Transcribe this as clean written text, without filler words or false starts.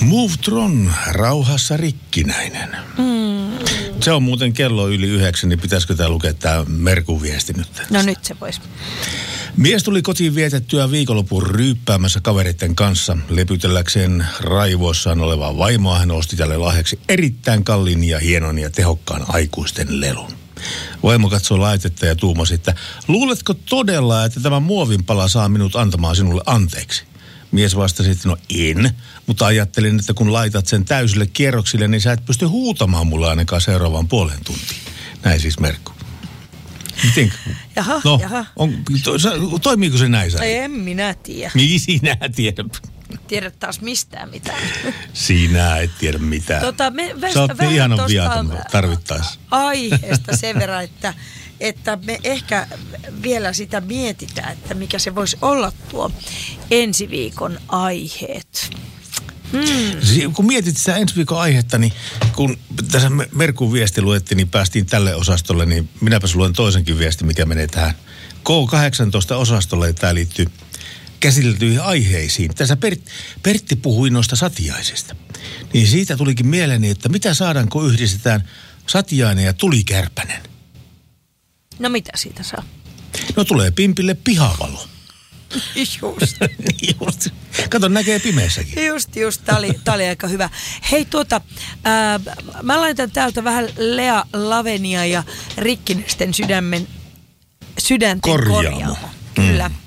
Movetron, rauhassa rikkinäinen. Se on muuten kello yli 9, niin pitäisikö tämä lukea tämä Merkun viesti nyt? No nyt se vois. Mies tuli kotiin vietettyä viikonlopun ryyppäämässä kavereiden kanssa. Lepytelläkseen raivoissaan olevaa vaimoa hän osti tälle lahjaksi erittäin kalliin ja hienon ja tehokkaan aikuisten lelun. Vaimo katsoi laitetta ja tuumasi, että luuletko todella, että tämä muovinpala saa minut antamaan sinulle anteeksi? Mies vastasi, että no en, mutta ajattelin, että kun laitat sen täysille kierroksille, niin sä et pysty huutamaan mulle ainakaan seuraavaan puolen tuntiin. Näin siis Merkku. Mitenkä? Jaha. Toimiiko se näin? En minä tiedä. Niin sinä tiedä. Tiedä taas mistään mitään. Sinä et tiedä mitään. Sä oot niin ihanan viaton tarvittaessa. Aiheesta sen verran, että me ehkä vielä sitä mietitään, että mikä se voisi olla tuo ensi viikon aiheet. Kun mietit sitä ensi viikon aihetta, niin kun tässä Merkun viesti luettiin, niin päästiin tälle osastolle, niin minäpäs luen toisenkin viesti, mikä menee tähän K18-osastolle, ja tämä liittyy käsiteltyihin aiheisiin. Tässä Pertti puhui noista satiaisista. Niin siitä tulikin mieleeni, että mitä saadaan, kun yhdistetään satiainen ja tulikärpänen? No mitä siitä saa? No tulee pimpille pihavalo. Just. Kato, näkee pimeässäkin. Just. Tää oli aika hyvä. Hei mä laitan täältä vähän Lea Lavenia ja Rikkinäisten sydänten korjaamo. Kyllä.